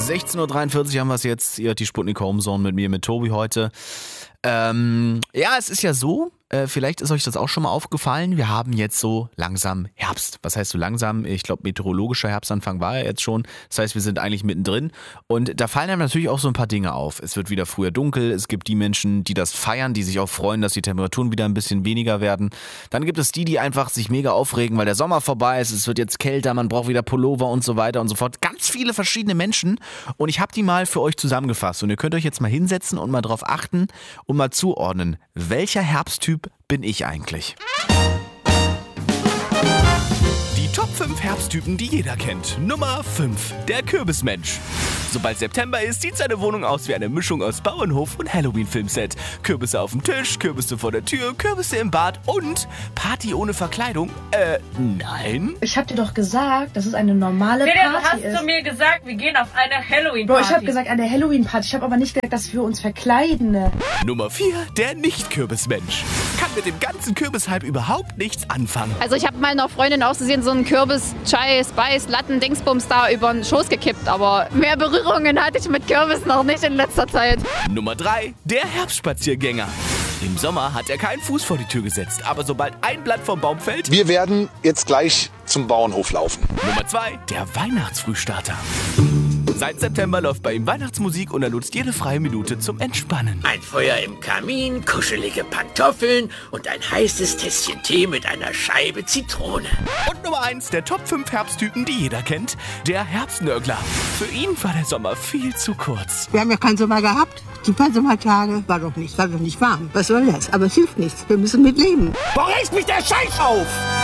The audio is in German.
16:43 Uhr haben wir es jetzt. Ihr hört die Sputnik Home Zone mit mir, mit Tobi heute. Ja, es ist ja so, vielleicht ist euch das auch schon mal aufgefallen, wir haben jetzt so langsam Herbst. Was heißt so langsam? Ich glaube, meteorologischer Herbstanfang war ja jetzt schon. Das heißt, wir sind eigentlich mittendrin. Und da fallen einem natürlich auch so ein paar Dinge auf. Es wird wieder früher dunkel. Es gibt die Menschen, die das feiern, die sich auch freuen, dass die Temperaturen wieder ein bisschen weniger werden. Dann gibt es die einfach sich mega aufregen, weil der Sommer vorbei ist. Es wird jetzt kälter, man braucht wieder Pullover und so weiter und so fort. Ganz viele verschiedene Menschen. Und ich habe die mal für euch zusammengefasst. Und ihr könnt euch jetzt mal hinsetzen und mal drauf achten und mal zuordnen, welcher Herbsttyp bin ich eigentlich? Die Top 5 Herbsttypen, die jeder kennt. Nummer 5, der Kürbismensch. Sobald September ist, sieht seine Wohnung aus wie eine Mischung aus Bauernhof und Halloween-Filmset. Kürbisse auf dem Tisch, Kürbisse vor der Tür, Kürbisse im Bad und Party ohne Verkleidung? Nein. Ich hab dir doch gesagt, dass es eine normale Party ist. Du hast zu mir gesagt, wir gehen auf eine Halloween-Party. Bro, ich hab gesagt, eine Halloween-Party. Ich hab aber nicht gesagt, dass wir uns verkleiden. Nummer 4, der Nicht-Kürbismensch. Kann mit dem ganzen Kürbishype überhaupt nichts anfangen. Also ich habe meiner Freundin auszusehen so einen Kürbis, Chai, Spice, Latten, Dingsbums da über den Schoß gekippt. Aber mehr Berührungen hatte ich mit Kürbis noch nicht in letzter Zeit. Nummer 3, der Herbstspaziergänger. Im Sommer hat er keinen Fuß vor die Tür gesetzt, aber sobald ein Blatt vom Baum fällt... Wir werden jetzt gleich zum Bauernhof laufen. Nummer 2, der Weihnachtsfrühstarter. Seit September läuft bei ihm Weihnachtsmusik und er nutzt jede freie Minute zum Entspannen. Ein Feuer im Kamin, kuschelige Pantoffeln und ein heißes Tässchen Tee mit einer Scheibe Zitrone. Und Nummer 1, der Top 5 Herbsttypen, die jeder kennt, der Herbstnörgler. Für ihn war der Sommer viel zu kurz. Wir haben ja keinen Sommer gehabt. Die paar Sommertage war doch nicht warm. Was soll das? Aber es hilft nichts. Wir müssen mit leben. Warum regt mich der Scheiß auf?